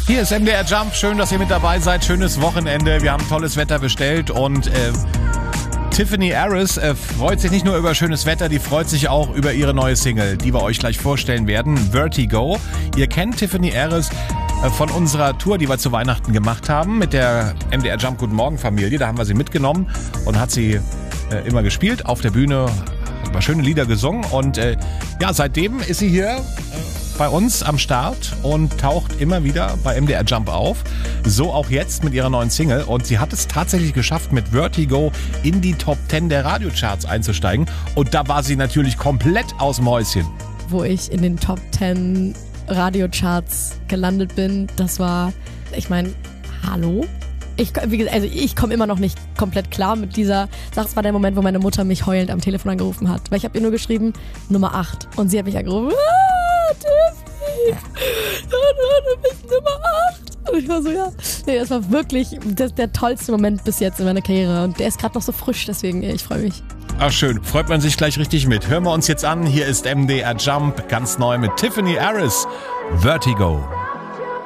Hier ist MDR Jump. Schön, dass ihr mit dabei seid. Schönes Wochenende. Wir haben tolles Wetter bestellt und Tiffany Harris freut sich nicht nur über schönes Wetter, die freut sich auch über ihre neue Single, die wir euch gleich vorstellen werden, Vertigo. Ihr kennt Tiffany Harris von unserer Tour, die wir zu Weihnachten gemacht haben mit der MDR Jump Guten Morgen Familie. Da haben wir sie mitgenommen und hat sie immer gespielt auf der Bühne, hat mal schöne Lieder gesungen und seitdem ist sie hier bei uns am Start und taucht immer wieder bei MDR Jump auf. So auch jetzt mit ihrer neuen Single. Und sie hat es tatsächlich geschafft, mit Vertigo in die Top 10 der Radiocharts einzusteigen. Und da war sie natürlich komplett aus dem Häuschen. Wo ich in den Top 10 Radiocharts gelandet bin, das war, ich meine, hallo? Ich komme immer noch nicht komplett klar mit dieser Sache. Es war der Moment, wo meine Mutter mich heulend am Telefon angerufen hat. Weil ich habe ihr nur geschrieben, Nummer 8. Und sie hat mich angerufen, Tiffy, du bist Nummer 8. Und ich war so, ja. Nee, das war wirklich der tollste Moment bis jetzt in meiner Karriere. Und der ist gerade noch so frisch, deswegen, ich freue mich. Ach schön, freut man sich gleich richtig mit. Hören wir uns jetzt an. Hier ist MDR Jump, ganz neu mit Tiffany Harris, Vertigo.